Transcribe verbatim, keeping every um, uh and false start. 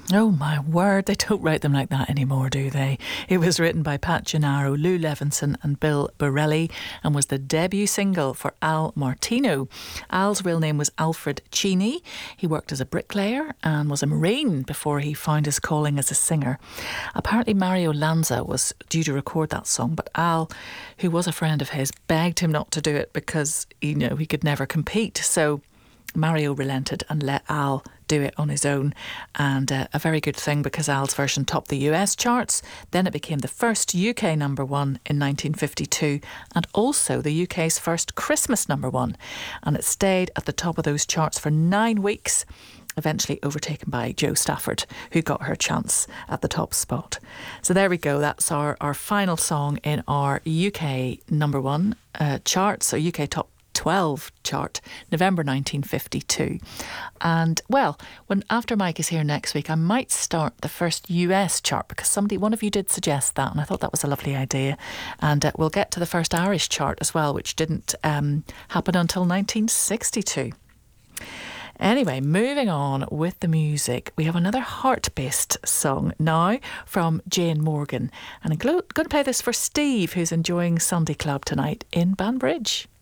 Oh my word, they don't write them like that anymore, do they? It was written by Pat Gennaro, Lou Levinson and Bill Borelli and was the debut single for Al Martino. Al's real name was Alfred Cheney. He worked as a bricklayer and was a Marine before he found his calling as a singer. Apparently Mario Lanza was due to record that song, but Al, who was a friend of his, begged him not to do it because, you know, he could never compete. So Mario relented and let Al do it on his own, and uh, a very good thing because Al's version topped the U S charts. Then it became the first U K number one in nineteen fifty-two and also the U K's first Christmas number one, and it stayed at the top of those charts for nine weeks, eventually overtaken by Jo Stafford, who got her chance at the top spot. So there we go, that's our, our final song in our U K number one uh, chart, so U K top twelve chart, November nineteen fifty-two. And well, when After Mike is here next week, I might start the first U S chart because somebody, one of you did suggest that, and I thought that was a lovely idea. And uh, we'll get to the first Irish chart as well, which didn't um, happen until nineteen sixty-two. Anyway, moving on with the music, we have another heart-based song now from Jane Morgan. And I'm going to play this for Steve, who's enjoying Sunday Club tonight in Banbridge.